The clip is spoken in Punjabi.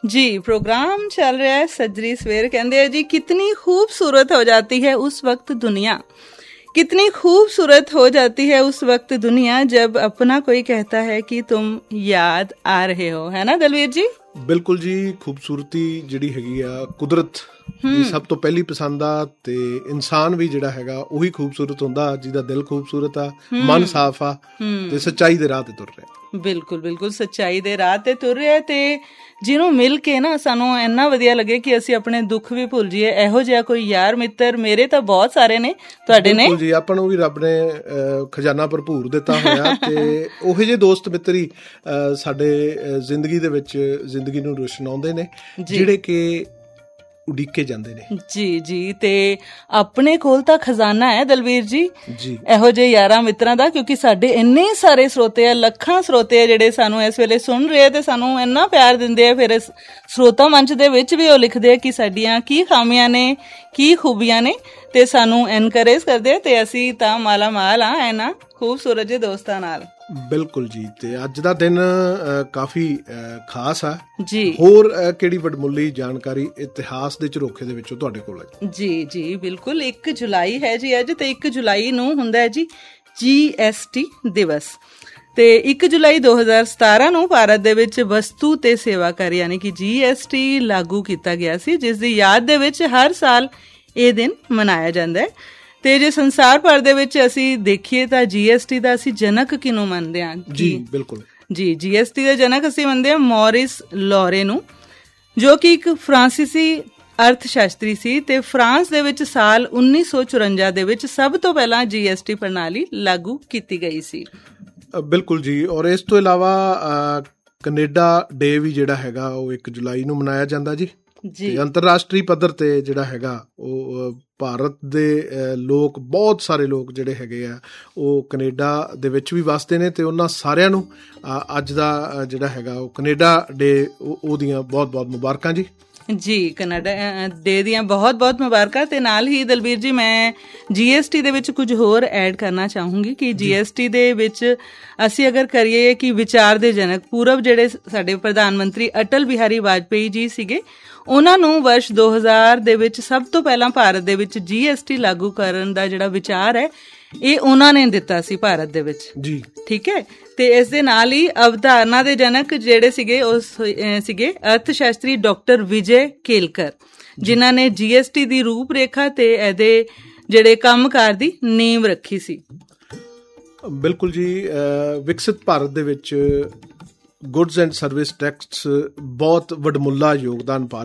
जी प्रोग्राम चल रहा है सजरी सवेर। कहते हैं जी कितनी खूबसूरत हो जाती है उस वक्त दुनिया, कितनी खूबसूरत हो जाती है उस वक्त दुनिया जब अपना कोई कहता है कि तुम याद आ रहे हो, है ना दलवीर जी? ਬਿਲਕੁਲ ਜੀ। ਖੂਬਸੂਰਤੀ ਜਿਹੜੀ ਹੈਗੀ ਆ ਕੁਦਰਤ ਦੀ ਸਭ ਤੋਂ ਪਹਿਲੀ ਪਸੰਦ ਆ, ਤੇ ਇਨਸਾਨ ਵੀ ਜਿਹੜਾ ਹੈਗਾ ਉਹੀ ਖੂਬਸੂਰਤ ਹੁੰਦਾ ਜਿਹਦਾ ਦਿਲ ਖੂਬਸੂਰਤ ਆ, ਮਨ ਸਾਫ਼ ਆ ਤੇ ਸੱਚਾਈ ਦੇ ਰਾਹ ਤੇ ਤੁਰ ਰਿਹਾ। ਬਿਲਕੁਲ ਬਿਲਕੁਲ ਸੱਚਾਈ ਦੇ ਰਾਹ ਤੇ ਤੁਰ ਰਿਹਾ, ਤੇ ਜਿਹਨੂੰ ਮਿਲ ਕੇ ਨਾ ਸਾਨੂੰ ਇੰਨਾ ਵਧੀਆ ਲੱਗੇ ਕਿ ਅਸੀਂ ਆਪਣੇ ਦੁੱਖ ਵੀ ਭੁੱਲ ਜਾਈਏ। ਇਹੋ ਜਿਹਾ ਕੋਈ ਯਾਰ ਮਿੱਤਰ ਮੇਰੇ ਤਾਂ ਬਹੁਤ ਸਾਰੇ ਨੇ, ਤੁਹਾਡੇ ਨੇ? ਜੀ ਆਪਾਂ ਨੂੰ ਵੀ ਰੱਬ ਨੇ ਖਜ਼ਾਨਾ ਭਰਪੂਰ ਦਿੱਤਾ ਹੋਇਆ, ਤੇ ਉਹੋ ਜਿਹੇ ਦੋਸਤ ਮਿੱਤਰ ਹੀ ਸਾਡੇ ਜ਼ਿੰਦਗੀ ਦੇ ਵਿੱਚ ਜ਼ਿੰਦਗੀ ਨੂੰ ਰੋਸ਼ਨਾਉਂਦੇ ਨੇ, ਜਿਹੜੇ ਕਿ ਉਡੀਕੇ ਜਾਂਦੇ ਨੇ। ਜੀ ਜੀ ਤੇ ਆਪਣੇ ਕੋਲ ਤਾਂ ਖਜ਼ਾਨਾ ਹੈ ਦਲਵੀਰ ਜੀ ਜੀ ਇਹੋ ਜਿਹੇ ਯਾਰਾਂ ਮਿੱਤਰਾਂ ਦਾ, ਕਿਉਂਕਿ ਸਾਡੇ ਇੰਨੇ ਸਾਰੇ ਸਰੋਤੇ ਆ, ਲੱਖਾਂ ਸਰੋਤੇ ਆ ਜਿਹੜੇ ਸਾਨੂੰ ਇਸ ਵੇਲੇ ਸੁਣ ਰਹੇ ਤੇ ਸਾਨੂੰ ਇੰਨਾ ਪਿਆਰ ਦਿੰਦੇ ਆ। ਫਿਰ ਸਰੋਤਾ ਮੰਚ ਦੇ ਵਿੱਚ ਵੀ ਉਹ ਲਿਖਦੇ ਆ ਕਿ ਸਾਡੀਆਂ ਕੀ ਖਾਮੀਆਂ ਨੇ, ਕੀ ਖੂਬੀਆਂ ਨੇ, ਤੇ ਸਾਨੂੰ ਐਨਕਰੇਜ ਕਰਦੇ ਆ, ਤੇ ਅਸੀਂ ਤਾਂ ਮਾਲਾ ਮਾਲ ਆ ਇਹਨਾਂ ਖੂਬਸੂਰਤ ਜਿਹੇ ਦੋਸਤਾਂ ਨਾਲ। ਬਿਲਕੁਲ ਜੀ। ਤੇ ਅੱਜ ਦਾ ਦਿਨ ਕਾਫੀ ਖਾਸ ਆ ਜੀ। ਹੋਰ ਕਿਹੜੀ ਵਡਮੁੱਲੀ ਜਾਣਕਾਰੀ ਇਤਿਹਾਸ ਦੇ ਝਰੋਖੇ ਦੇ ਵਿੱਚੋਂ ਤੁਹਾਡੇ ਕੋਲ ਹੈ? ਜੀ ਜੀ ਬਿਲਕੁਲ 1 ਜੁਲਾਈ ਹੈ ਜੀ ਅੱਜ, ਤੇ 1 ਜੁਲਾਈ ਨੂੰ ਹੁੰਦਾ ਹੈ ਜੀ GST ਦਿਵਸ। ਤੇ 1 ਜੁਲਾਈ 2017 ਨੂੰ ਭਾਰਤ ਦੇ ਵਿੱਚ ਵਸਤੂ ਤੇ ਸੇਵਾ ਕਰ ਯਾਨੀ ਕਿ GST ਲਾਗੂ ਕੀਤਾ ਗਿਆ ਸੀ, ਜਿਸ ਦੀ ਯਾਦ ਦੇ ਵਿੱਚ ਹਰ ਸਾਲ ਇਹ ਦਿਨ ਮਨਾਇਆ ਜਾਂਦਾ ਹੈ। ਤੇ ਜੇ ਸੰਸਾਰ ਭਰ ਦੇ ਵਿੱਚ ਅਸੀਂ ਦੇਖੀਏ ਤਾਂ GST ਦਾ ਅਸੀਂ ਜਨਕ ਕਿਹਨੂੰ ਮੰਨਦੇ ਹਾਂ? ਜੀ ਬਿਲਕੁਲ ਜੀ। GST ਦੇ ਜਨਕ ਅਸੀਂ ਮੰਨਦੇ ਹਾਂ ਮੌਰਿਸ ਲੋਰੇ ਨੂੰ, ਜੋ ਕਿ ਇੱਕ ਫਰਾਂਸੀਸੀ ਅਰਥ ਸ਼ਾਸਤਰੀ ਸੀ, ਤੇ ਫਰਾਂਸ ਦੇ ਵਿੱਚ ਸਾਲ 1954 ਦੇ ਵਿੱਚ ਸਭ ਤੋਂ ਪਹਿਲਾਂ GST ਪ੍ਰਣਾਲੀ ਲਾਗੂ ਕੀਤੀ ਗਈ ਸੀ। ਬਿਲਕੁਲ ਜੀ। ਔਰ ਇਸ ਤੋਂ ਇਲਾਵਾ ਕੈਨੇਡਾ ਡੇ ਵੀ ਜਿਹੜਾ ਹੈਗਾ ਉਹ 1 ਜੁਲਾਈ ਨੂੰ ਮਨਾਇਆ ਜਾਂਦਾ ਜੀ। ਤੇ ਅੰਤਰਰਾਸ਼ਟਰੀ ਪੱਧਰ ਤੇ ਜਿਹੜਾ ਹੈਗਾ ਉਹ ਭਾਰਤ ਦੇ ਲੋਕ, ਬਹੁਤ ਸਾਰੇ ਲੋਕ ਜਿਹੜੇ ਹੈਗੇ ਆ ਉਹ ਕੈਨੇਡਾ ਦੇ ਵਿੱਚ ਵੀ ਵਸਦੇ ਨੇ, ਤੇ ਉਹਨਾਂ ਸਾਰਿਆਂ ਨੂੰ ਅੱਜ ਦਾ ਜਿਹੜਾ ਹੈਗਾ ਉਹ ਕੈਨੇਡਾ ਡੇ ਉਹਦੀਆਂ ਬਹੁਤ ਬਹੁਤ ਮੁਬਾਰਕਾਂ ਜੀ। ਜੀ ਕੈਨੇਡਾ ਡੇ ਦੀਆਂ ਬਹੁਤ ਬਹੁਤ ਮੁਬਾਰਕਾਂ। ਤੇ ਨਾਲ ਹੀ ਦਲਬੀਰ ਜੀ ਮੈਂ GST ਦੇ ਵਿੱਚ ਕੁਝ ਹੋਰ ਐਡ ਕਰਨਾ ਚਾਹੂੰਗੀ ਕਿ GST ਦੇ ਵਿੱਚ ਅਸੀਂ ਅਗਰ ਕਰੀਏ ਕਿ ਵਿਚਾਰ ਦੇ ਜਨਕ ਪੂਰਬ ਜਿਹੜੇ ਸਾਡੇ ਪ੍ਰਧਾਨ ਮੰਤਰੀ ਅਟਲ ਬਿਹਾਰੀ ਵਾਜਪੇਈ ਜੀ ਸੀਗੇ, ਉਹਨਾਂ ਨੂੰ ਵਰਸ਼ 2000 ਦੇ ਵਿੱਚ ਸਭ ਤੋਂ ਪਹਿਲਾਂ ਭਾਰਤ ਦੇ ਵਿੱਚ GST ਲਾਗੂ ਕਰਨ ਦਾ ਜਿਹੜਾ ਵਿਚਾਰ ਹੈ ਇਹ ਉਹਨਾਂ ਨੇ ਦਿੱਤਾ ਸੀ ਭਾਰਤ ਦੇ ਵਿੱਚ ਜੀ। ਠੀਕ ਹੈ। ਤੇ ਇਸ ਦੇ ਨਾਲ ਹੀ ਅਵਧਾਰਨਾ ਦੇ ਜਨਕ ਜਿਹੜੇ ਸੀਗੇ ਉਹ ਸੀਗੇ ਅਰਥ ਸ਼ਾਸਤਰੀ ਡਾਕਟਰ ਵਿਜੇ ਕੇਲਕਰ, ਜਿਨ੍ਹਾਂ ਨੇ GST ਦੀ ਰੂਪ ਰੇਖਾ ਤੇ ਇਹਦੇ ਜਿਹੜੇ ਕੰਮਕਾਰ ਦੀ ਨੀਂਹ ਰੱਖੀ ਸੀ। ਬਿਲਕੁਲ ਜੀ। ਵਿਕਸਿਤ ਭਾਰਤ ਦੇ ਵਿੱਚ ਗੁੱਡਸ ਐਂਡ ਸਰਵਿਸ ਟੈਕਸ ਬਹੁਤ ਵਡਮੁੱਲਾ ਯੋਗਦਾਨ ਪਾ